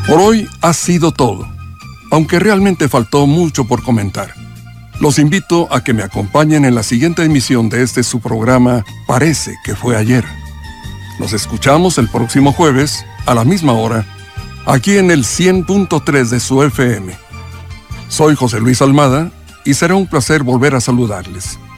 Por hoy ha sido todo, aunque realmente faltó mucho por comentar. Los invito a que me acompañen en la siguiente emisión de su programa Parece que fue ayer. Nos escuchamos el próximo jueves, a la misma hora, aquí en el 100.3 de su FM. Soy José Luis Almada y será un placer volver a saludarles.